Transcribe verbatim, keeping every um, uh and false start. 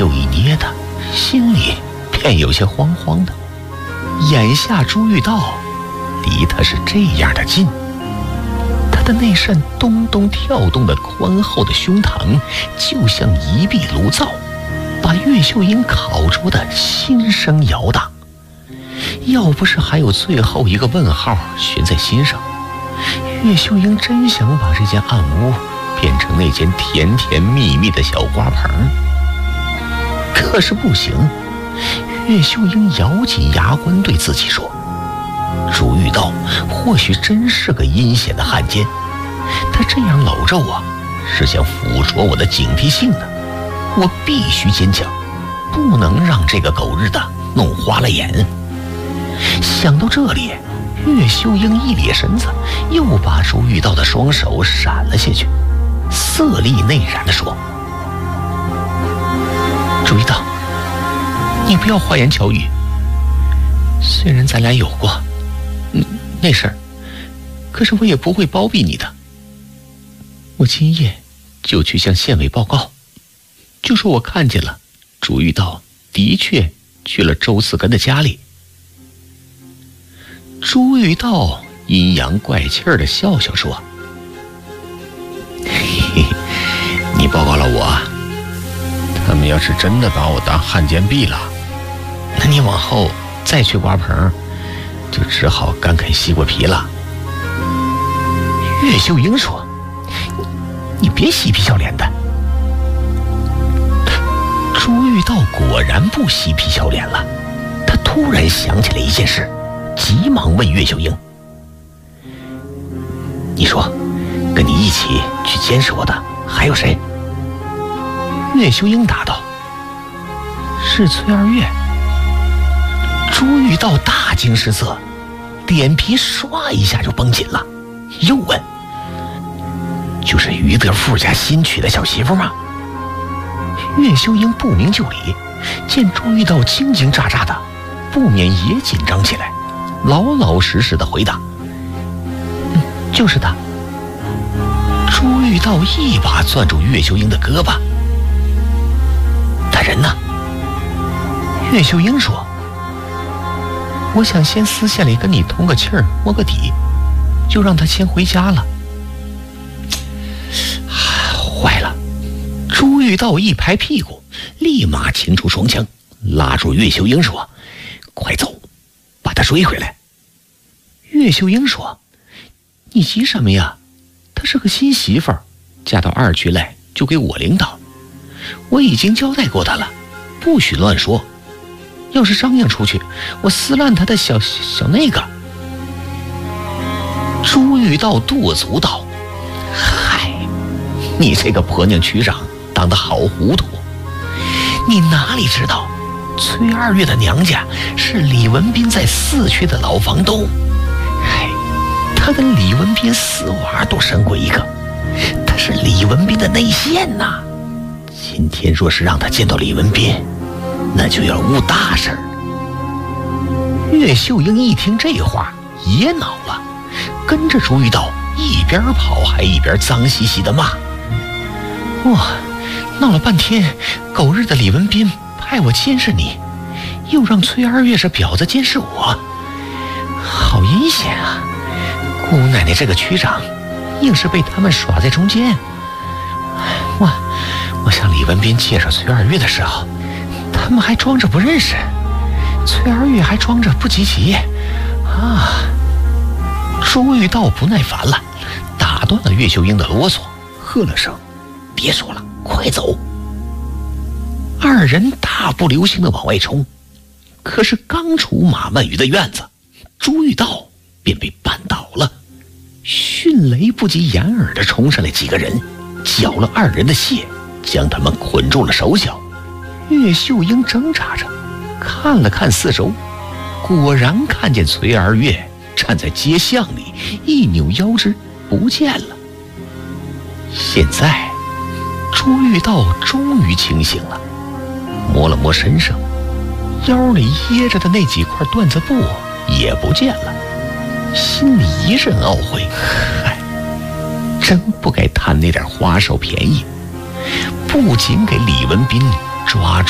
又一捏的，心里便有些慌慌的。眼下朱玉道离他是这样的近，他的那扇咚咚跳动的宽厚的胸膛，就像一壁炉灶，把岳秀英烤灼的心声摇荡。要不是还有最后一个问号悬在心上，岳秀英真想把这间暗屋变成那间甜甜蜜蜜的小花棚。可是不行，岳秀英咬紧牙关对自己说，朱玉道或许真是个阴险的汉奸，他这样搂着我是想抚着我的警惕性的，我必须坚强，不能让这个狗日的弄花了眼。想到这里，岳秀英一咧身子，又把朱玉道的双手闪了下去，色厉内荏地说，朱玉道，你不要花言巧语，虽然咱俩有过嗯那事儿，可是我也不会包庇你的。我今夜就去向县委报告，就说我看见了朱玉道的确去了周四根的家里。朱玉道阴阳怪气儿的笑笑说，嘿嘿，你报告了我， 他们要是真的把我当汉奸毙了， 那你往后再去瓜棚，就只好干啃西瓜皮了。岳秀英说，你别嬉皮笑脸的。朱玉道果然不嬉皮笑脸了，他突然想起了一件事，急忙问岳秀英，你说跟你一起去监视我的还有谁？岳秀英答道，是崔二月。朱玉道大惊失色，脸皮唰一下就绷紧了，又问，就是于德富家新娶的小媳妇吗？岳秀英不明就里，见朱玉道惊惊乍乍的，不免也紧张起来，老老实实的回答，嗯，就是他。朱玉道一把攥住岳秀英的胳膊，他人呢？岳秀英说，我想先私下里跟你通个气儿，摸个底，就让他先回家了。坏了！朱玉道一拍屁股，立马擎出双枪，拉住岳秀英说，快走，把他追回来。岳秀英说，你急什么呀？她是个新媳妇儿，嫁到二区来就给我领导，我已经交代过她了，不许乱说，要是张扬出去，我撕烂她的小小那个。朱玉道跺足道，嗨，你这个婆娘区长当得好糊涂，你哪里知道崔二月的娘家是李文斌在四区的老房东，嗨，他跟李文斌死娃都生过一个，他是李文斌的内线呐、啊。今天若是让他见到李文斌，那就要误大事儿。岳秀英一听这话也恼了，跟着朱玉道一边跑还一边脏兮兮的骂，哇，闹了半天，狗日的李文斌派我监视你，又让崔二月这婊子监视我，好阴险啊！姑奶奶这个区长硬是被他们耍在中间。我我向李文斌介绍崔二月的时候，他们还装着不认识，崔二月还装着不积极啊！朱玉道不耐烦了，打断了岳秀英的啰嗦，喝了声，别说了，快走。二人大步流星地往外冲，可是刚出马万余的院子，朱玉道便被绊倒了。迅雷不及掩耳地冲上来几个人，缴了二人的械，将他们捆住了手脚。岳秀英挣扎着看了看四周，果然看见崔二月站在街巷里，一扭腰肢不见了。现在朱玉道终于清醒了，摸了摸身上，腰里掖着的那几块缎子布也不见了，心里一阵懊悔，嗨，真不该贪那点花哨便宜，不仅给李文斌抓住